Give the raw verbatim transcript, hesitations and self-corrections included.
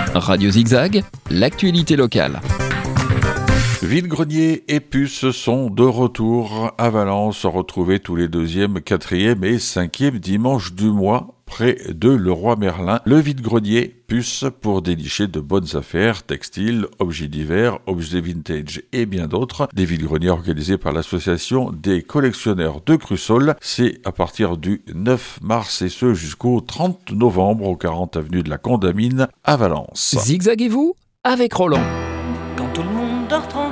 Radio Zigzag, l'actualité locale. Vide-grenier et puces sont de retour à Valence, retrouvés tous les deuxième, quatrième et cinquième dimanches du mois, près de Leroy-Merlin. Le vide-grenier puce pour dénicher de bonnes affaires, textiles, objets divers, objets vintage et bien d'autres. Des vide-greniers organisés par l'association des collectionneurs de Crussol. C'est à partir du neuf mars et ce jusqu'au trente novembre au quarante avenue de la Condamine à Valence. Zigzaguez-vous avec Roland. Quand tout le monde dort tranquille